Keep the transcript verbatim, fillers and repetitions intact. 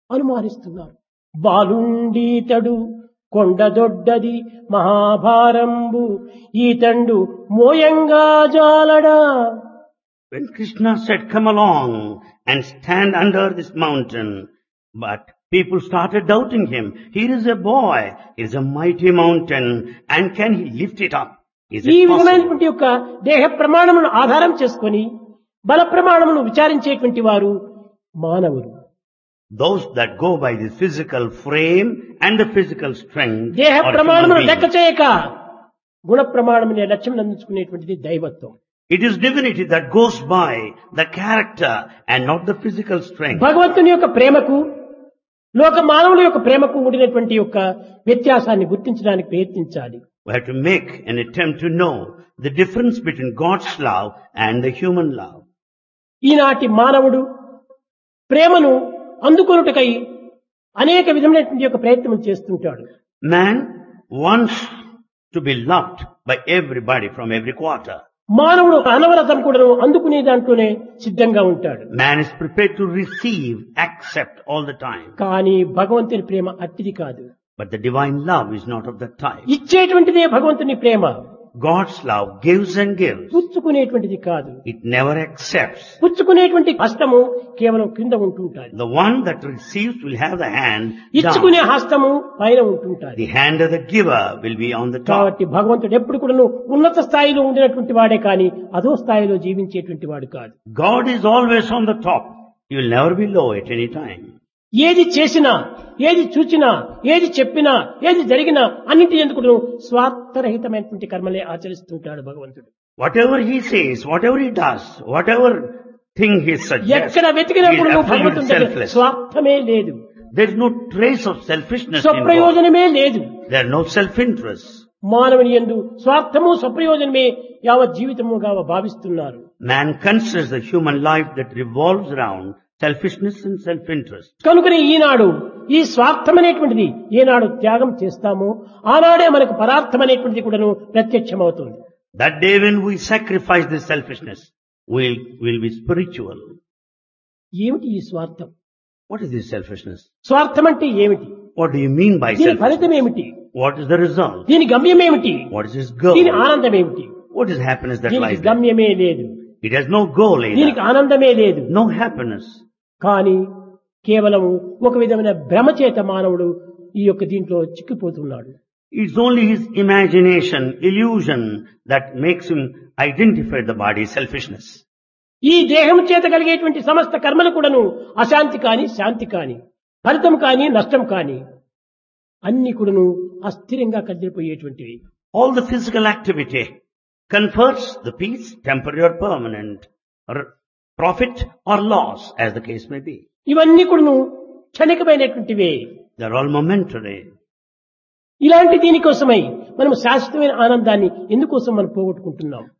అనుమానిస్తున్నారు. బాలుండీతడు కొండదొడ్డది మహాభారంబు ఈతండు మోయంగా జాలడా. When Krishna said, come along and stand under this mountain, but people started doubting him. Here is a boy, he is a mighty mountain, and can he lift it up? Is ఈ it possible? విధమైనటువంటి యొక్క దేహ ప్రమాణమును ఆధారం చేసుకొని బల ప్రమాణమును విచారించేటువంటి వారు మానవులు. Those that go by the physical frame and the physical strength దేహ are ప్రమాణమును human లెక్క beings. చేయక గుణ ప్రమాణమునే లక్ష్యం అందించుకునేటువంటిది దైవత్వం. It is divinity that goes by the character and not the physical strength. భగవంతుని యొక్క ప్రేమకు లోక మానవుల యొక్క ప్రేమకు ఉండినటువంటి యొక్క వ్యత్యాసాన్ని గుర్తించడానికి ప్రయత్నించాలి. We have to make an attempt to know the difference between God's love and the human love. ఈనాటి మానవుడు ప్రేమను అందుకొనుటకై అనేక విధమైనటువంటి యొక్క ప్రయత్నం చేస్తుంటాడు. Man wants to be loved by everybody from every quarter. మానవుడు అనవరతం కూడా అందుకునే దాంట్లోనే సిద్ధంగా ఉంటాడు. Man is prepared to receive, accept all the time. కానీ భగవంతుని ప్రేమ అట్టిది కాదు. But the divine love is not of that type. ఇచ్చేటువంటిదే భగవంతుని ప్రేమ, God's love gives and gives. పుచ్చుకునేటువంటిది కాదు. It never accepts. పుచ్చుకునేటువంటి హస్తము కేవలం కింద ఉంటుంటాది. The one that receives will have the hand ఇచ్చుకునే down. హస్తము పైన ఉంటుంటాది. The hand of the giver will be on the top. కాబట్టి భగవంతుడు ఎప్పుడు కూడా ఉన్నత స్థాయిలో ఉండినటువంటి వాడే కానీ అదో స్థాయిలో జీవించేటువంటి వాడు కాదు. God is always on the top. He will never be low at any time. ఏది చేసినా, ఏది చూచినా, ఏది చెప్పినా, ఏది జరిగినా అన్నింటి ఎందుకు స్వార్థరహితమైనటువంటి కర్మలే ఆచరిస్తుంటాడు భగవంతుడు. Whatever he says, whatever he does, whatever thing he suggests, ఎక్కడ he is వెతికినప్పుడు absolutely భగవంతుడి దగ్గర selfless. స్వార్థమే లేదు, There is no trace of selfishness in God. స్వప్రయోజనమే లేదు. There are no self-interest. మానవుని యందు స్వార్థము స్వప్రయోజనమే యావత్ జీవితముగా భావిస్తున్నారు. Man considers the human life that revolves around selfishness and self-interest. కనుకనే ఈనాడు ఈ స్వార్థం అనేటువంటిది ఏనాడు త్యాగం చేస్తామో ఆనాడే మనకు పరార్థం అనేటువంటిది కూడాను ప్రత్యక్షమవుతుంది. That day when we sacrifice this selfishness, we'll, we'll be spiritual. ఏమిటి ఈ స్వార్థం? What is this selfishness? స్వార్థం అంటే ఏమిటి? What do you mean by దీని ఫలితం selfishness? ఏమిటి? What is the result? దీని గమ్యం ఏమిటి? What is its goal? దీని ఆనందం ఏమిటి? What is happiness that దీనికి lies there? గమ్యమే లేదు, It has no goal దీనికి either. ఆనందమే లేదు. No happiness. కానీ కేవలము ఒక విధమైన భ్రమ చేత మానవుడు ఈ యొక్క దీంట్లో చిక్కిపోతున్నాడు. It's only his imagination, illusion that makes him identify the body's selfishness. ఈ దేహం చేత కలిగేటువంటి సమస్త కర్మలు కూడాను అశాంతి కాని శాంతి కాని ఫలితం కాని నష్టం కాని అన్ని కూడాను అస్థిరంగా కదిలిపోయేటువంటివి. All the physical activity confers the peace, temporary or permanent, or profit or loss, as the case may be. ఇవన్నీ కూడాను క్షణికమైనటువంటివే. They're all momentary. ఇలాంటి దీనికోసమై మనం శాశ్వతమైన ఆనందాన్ని ఎందుకోసం మనం పోగొట్టుకుంటున్నాం?